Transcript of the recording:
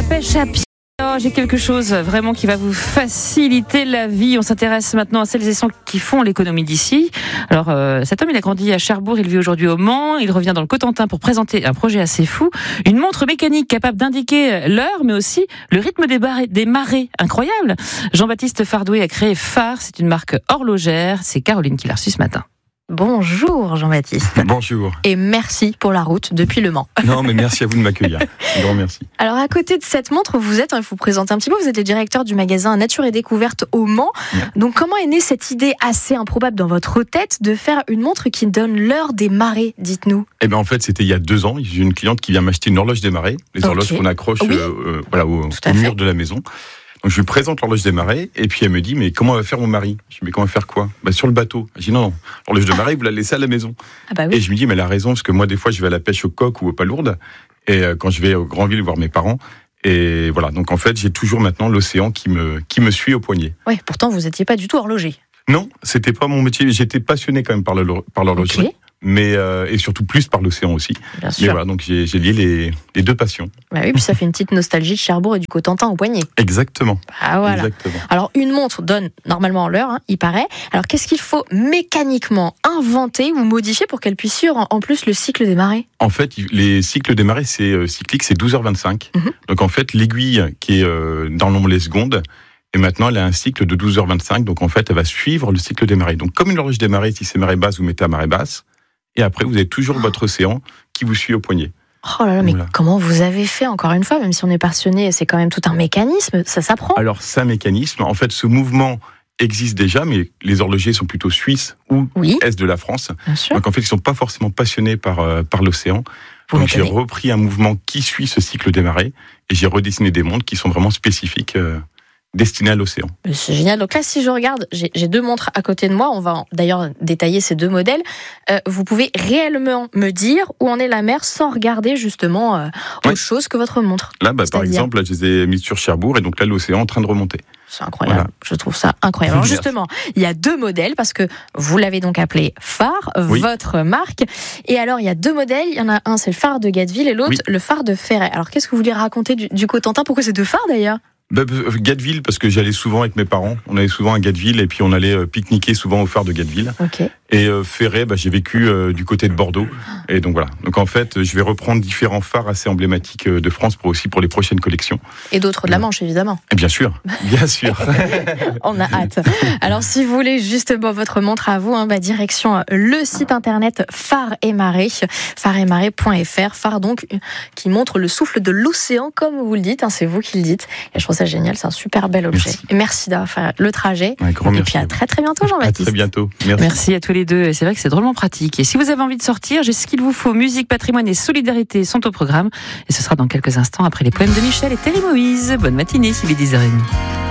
pêche à pied. Oh, j'ai quelque chose vraiment qui va vous faciliter la vie. On s'intéresse maintenant à celles et ceux qui font l'économie d'ici. Alors, cet homme, il a grandi à Cherbourg, il vit aujourd'hui au Mans. Il revient dans le Cotentin pour présenter un projet assez fou. Une montre mécanique capable d'indiquer l'heure, mais aussi le rythme des marées. Incroyable. Jean-Baptiste Fardouet a créé Phare. C'est une marque horlogère. C'est Caroline qui l'a reçue ce matin. Bonjour Jean-Baptiste. Bonjour. Et merci pour la route depuis Le Mans. Non, mais merci à vous de m'accueillir. Un grand merci. Alors à côté de cette montre, il faut vous présenter un petit peu, vous êtes le directeur du magasin Nature et Découverte au Mans. Donc comment est née cette idée assez improbable dans votre tête de faire une montre qui donne l'heure des marées, dites-nous? Eh bien en fait, c'était il y a 2 ans. J'ai une cliente qui vient m'acheter une horloge des marées, les horloges qu'on accroche au mur de la maison. Donc je lui présente l'horloge des marées et puis elle me dit mais comment va faire mon mari? Je lui dis mais comment va faire quoi? Sur le bateau. Je dis non, l'horloge de marée vous la laissez à la maison. Ah bah oui. Et je me dis mais elle a raison parce que moi des fois je vais à la pêche au coq ou aux palourdes et quand je vais au Grandville voir mes parents et voilà, donc en fait j'ai toujours maintenant l'océan qui me suit au poignet. Ouais, pourtant vous n'étiez pas du tout horloger. Non, c'était pas mon métier, j'étais passionné quand même par l'horlogerie. Okay. Mais et surtout plus par l'océan aussi. Bien sûr. Mais voilà, donc j'ai lié les deux passions. Bah oui, puis ça fait une petite nostalgie de Cherbourg et du Cotentin au poignet. Exactement. Ah voilà. Exactement. Alors une montre donne normalement l'heure, il paraît. Alors qu'est-ce qu'il faut mécaniquement inventer ou modifier pour qu'elle puisse suivre en plus le cycle des marées? En fait, les cycles des marées, c'est cyclique, c'est 12h25. Donc en fait, l'aiguille qui est dans le nombre des secondes. Et maintenant, elle a un cycle de 12h25. Donc en fait, elle va suivre le cycle des marées. Donc comme une horloge des marées, si c'est marée basse, vous mettez à marée basse. Et après, vous avez toujours votre océan qui vous suit au poignet. Oh là là, mais voilà. Comment vous avez fait, encore une fois, même si on est passionné, c'est quand même tout un mécanisme, ça s'apprend. Alors, c'est un mécanisme. En fait, ce mouvement existe déjà, mais les horlogers sont plutôt suisses ou est de la France. Bien sûr. Donc, en fait, ils ne sont pas forcément passionnés par l'océan. Donc, j'ai repris un mouvement qui suit ce cycle des marées et j'ai redessiné des montres qui sont vraiment spécifiques. Destiné à l'océan. C'est génial. Donc là, si je regarde, j'ai 2 montres à côté de moi. On va d'ailleurs détailler ces 2 modèles. Vous pouvez réellement me dire où en est la mer sans regarder justement autre chose que votre montre. Là, par exemple, là, je les ai mis sur Cherbourg et donc là, l'océan est en train de remonter. C'est incroyable. Voilà. Je trouve ça incroyable. Alors justement, il y a 2 modèles parce que vous l'avez donc appelé Phare, votre marque. Et alors, il y a 2 modèles. Il y en a un, c'est le Phare de Gatteville et l'autre, le Phare de Ferret. Alors, qu'est-ce que vous voulez raconter du Cotentin? Pourquoi c'est 2 phares d'ailleurs? Gatteville, parce que j'allais souvent avec mes parents. On allait souvent à Gatteville et puis on allait pique-niquer souvent au phare de Gatteville. Okay. Et Ferret, j'ai vécu du côté de Bordeaux. Et donc voilà. Donc en fait, je vais reprendre différents phares assez emblématiques de France pour les prochaines collections. Et d'autres de la Manche, évidemment. Et bien sûr, bien sûr. On a hâte. Alors si vous voulez justement votre montre à vous, direction le site internet Phare et Marée, phareetmarée.fr. Phare donc qui montre le souffle de l'océan, comme vous le dites. C'est vous qui le dites. Et je trouve ça génial, c'est un super bel objet. Merci d'avoir fait le trajet. Et puis à très très bientôt, Jean-Baptiste. À très bientôt. Merci à tous les deux. C'est vrai que c'est drôlement pratique. Et si vous avez envie de sortir, j'ai ce qu'il vous faut. Musique, patrimoine et solidarité sont au programme. Et ce sera dans quelques instants après les poèmes de Michel et Thierry Moïse. Bonne matinée, il est 10h30.